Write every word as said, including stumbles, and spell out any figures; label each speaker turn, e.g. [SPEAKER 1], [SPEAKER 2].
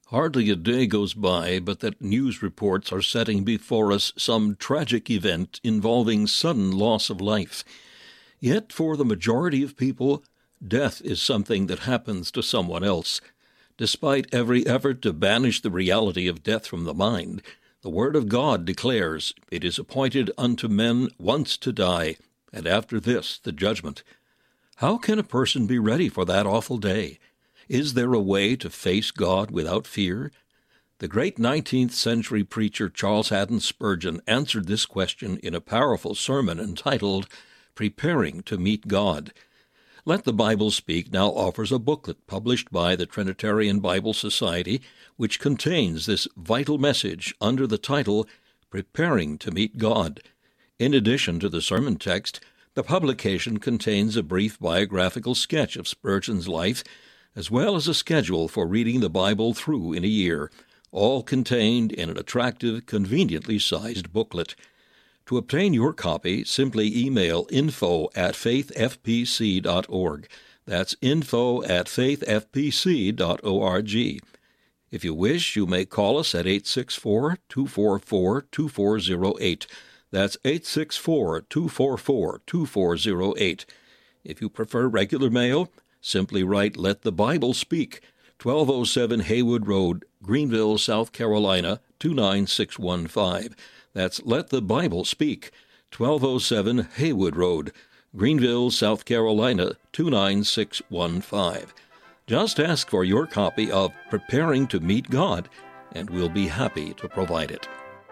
[SPEAKER 1] Hardly a day goes by but that news reports are setting before us some tragic event involving sudden loss of life. Yet for the majority of people, death is something that happens to someone else. Despite every effort to banish the reality of death from the mind, the Word of God declares, "It is appointed unto men once to die, and after this the judgment." How can a person be ready for that awful day? Is there a way to face God without fear? The great nineteenth century preacher Charles Haddon Spurgeon answered this question in a powerful sermon entitled, "Preparing to Meet God." Let the Bible Speak now offers a booklet published by the Trinitarian Bible Society, which contains this vital message under the title, "Preparing to Meet God." In addition to the sermon text, the publication contains a brief biographical sketch of Spurgeon's life, as well as a schedule for reading the Bible through in a year, all contained in an attractive, conveniently sized booklet. To obtain your copy, simply email info at faithfpc dot org. That's info at faith f p c dot org. If you wish, you may call us at eight six four, two four four, two four zero eight. That's eight six four, two four four, two four zero eight. If you prefer regular mail, simply write Let the Bible Speak, twelve oh seven Haywood Road, Greenville, South Carolina, two nine six one five. That's Let the Bible Speak, twelve oh seven Haywood Road, Greenville, South Carolina, two nine six one five. Just ask for your copy of Preparing to Meet God, and we'll be happy to provide it.